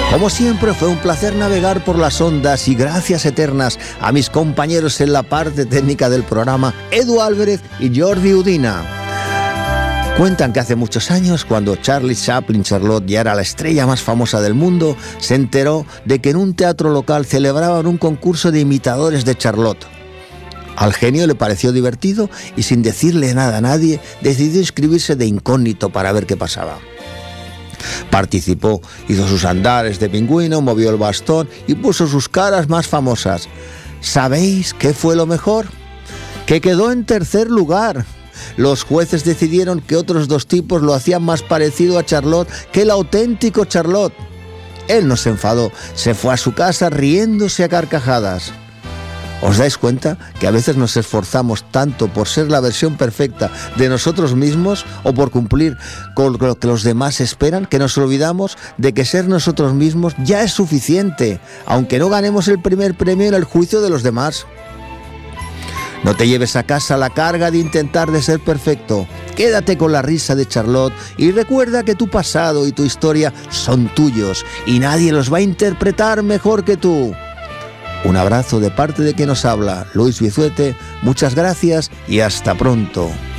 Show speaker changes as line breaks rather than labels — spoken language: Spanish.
Como siempre, fue un placer navegar por las ondas y gracias eternas a mis compañeros en la parte técnica del programa, Edu Álvarez y Jordi Udina. Cuentan que hace muchos años, cuando Charlie Chaplin Charlotte ya era la estrella más famosa del mundo, se enteró de que en un teatro local celebraban un concurso de imitadores de Charlotte. Al genio le pareció divertido y sin decirle nada a nadie, decidió inscribirse de incógnito para ver qué pasaba. Participó, hizo sus andares de pingüino, movió el bastón y puso sus caras más famosas. ¿Sabéis qué fue lo mejor? Que quedó en tercer lugar. Los jueces decidieron que otros dos tipos lo hacían más parecido a Charlotte que el auténtico Charlotte. Él no se enfadó, se fue a su casa riéndose a carcajadas. ¿Os dais cuenta que a veces nos esforzamos tanto por ser la versión perfecta de nosotros mismos o por cumplir con lo que los demás esperan, que nos olvidamos de que ser nosotros mismos ya es suficiente, aunque no ganemos el primer premio en el juicio de los demás? No te lleves a casa la carga de intentar de ser perfecto. Quédate con la risa de Charlotte y recuerda que tu pasado y tu historia son tuyos y nadie los va a interpretar mejor que tú. Un abrazo de parte de quien nos habla, Luis Bizuete. Muchas gracias y hasta pronto.